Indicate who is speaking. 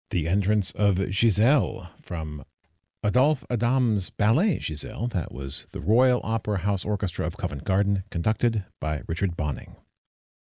Speaker 1: The entrance of Giselle from Adolphe Adam's ballet Giselle. That was the Royal Opera House Orchestra of Covent Garden, conducted by Richard Bonning.